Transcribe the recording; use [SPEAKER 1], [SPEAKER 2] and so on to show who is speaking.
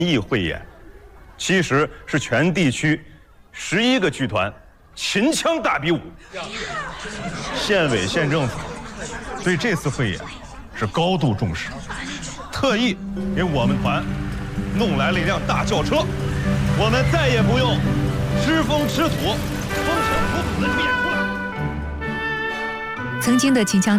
[SPEAKER 1] 艺汇演，其实是全地区11个剧团秦腔大比武。县委县政府对这次汇演是高度重视，特意给我们团弄来了一辆大轿车，我们再也不用吃风吃土、风尘仆仆的去演出了。
[SPEAKER 2] 曾经的秦腔